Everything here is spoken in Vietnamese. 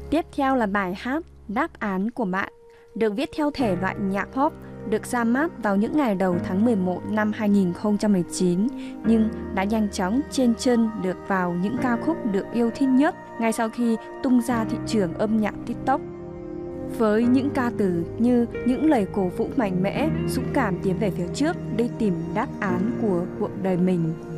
Tiếp theo là bài hát Đáp án của bạn, được viết theo thể loại nhạc pop, được ra mắt vào những ngày đầu tháng 11 năm 2019, nhưng đã nhanh chóng chen chân được vào những ca khúc được yêu thích nhất ngay sau khi tung ra thị trường âm nhạc TikTok. Với những ca từ như những lời cổ vũ mạnh mẽ, dũng cảm tiến về phía trước đi tìm đáp án của cuộc đời mình.